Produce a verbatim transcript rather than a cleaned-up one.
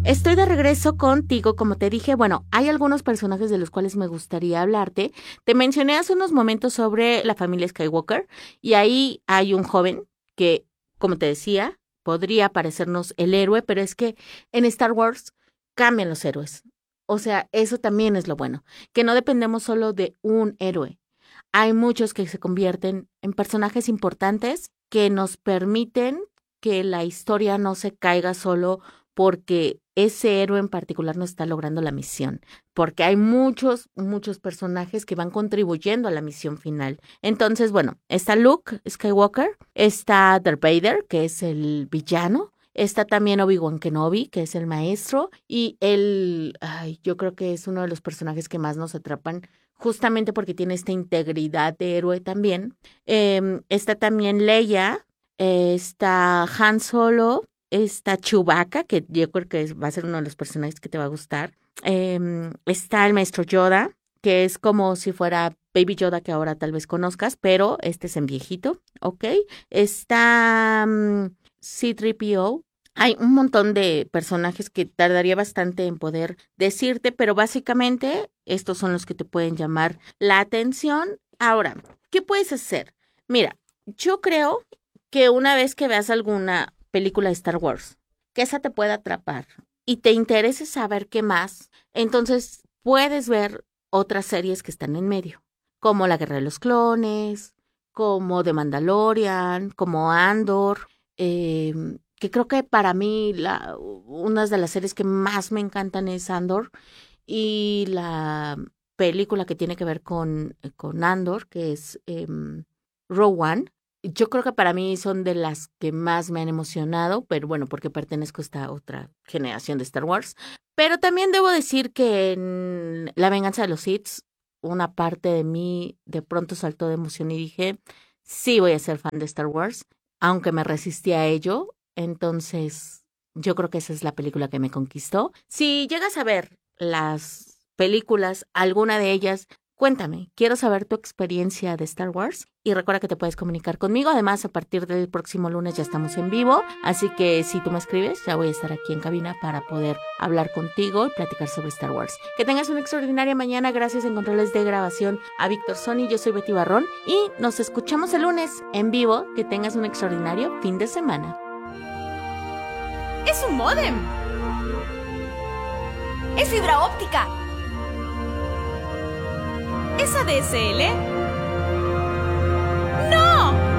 Estoy de regreso contigo, como te dije, bueno, hay algunos personajes de los cuales me gustaría hablarte. Te mencioné hace unos momentos sobre la familia Skywalker y ahí hay un joven que, como te decía, podría parecernos el héroe, pero es que en Star Wars cambian los héroes. O sea, eso también es lo bueno, que no dependemos solo de un héroe. Hay muchos que se convierten en personajes importantes que nos permiten que la historia no se caiga solo porque ese héroe en particular no está logrando la misión, porque hay muchos, muchos personajes que van contribuyendo a la misión final. Entonces, bueno, está Luke Skywalker, está Darth Vader, que es el villano, está también Obi-Wan Kenobi, que es el maestro, y él, ay, yo creo que es uno de los personajes que más nos atrapan, justamente porque tiene esta integridad de héroe también. Eh, está también Leia, eh, está Han Solo, está Chewbacca, que yo creo que va a ser uno de los personajes que te va a gustar. Eh, está el maestro Yoda, que es como si fuera Baby Yoda, que ahora tal vez conozcas, pero este es en viejito, ¿ok? Está um, C tres P O. Hay un montón de personajes que tardaría bastante en poder decirte, pero básicamente estos son los que te pueden llamar la atención. Ahora, ¿qué puedes hacer? Mira, yo creo que una vez que veas alguna película de Star Wars, que esa te pueda atrapar y te interese saber qué más, entonces puedes ver otras series que están en medio, como La Guerra de los Clones, como The Mandalorian, como Andor, eh, que creo que para mí la, una de las series que más me encantan es Andor, y la película que tiene que ver con, con Andor, que es eh, Rogue One. Yo creo que para mí son de las que más me han emocionado, pero bueno, porque pertenezco a esta otra generación de Star Wars. Pero también debo decir que en La Venganza de los Sith, una parte de mí de pronto saltó de emoción y dije, sí voy a ser fan de Star Wars, aunque me resistí a ello. Entonces, yo creo que esa es la película que me conquistó. Si llegas a ver las películas, alguna de ellas, cuéntame, quiero saber tu experiencia de Star Wars y recuerda que te puedes comunicar conmigo. Además, a partir del próximo lunes ya estamos en vivo, así que si tú me escribes, ya voy a estar aquí en cabina para poder hablar contigo y platicar sobre Star Wars. Que tengas una extraordinaria mañana. Gracias en controles de grabación a Víctor Sony. Yo soy Betty Barrón y nos escuchamos el lunes en vivo. Que tengas un extraordinario fin de semana. ¡Es un módem! ¡Es fibra óptica! ¿Es A D S L? ¡No!